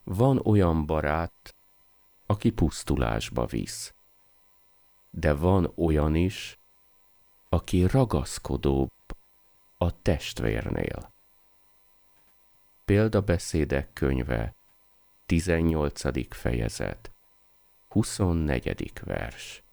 Van olyan barát, aki pusztulásba visz, de van olyan is, aki ragaszkodóbb a testvérnél. Példabeszédek könyve, 18. fejezet, 24. vers.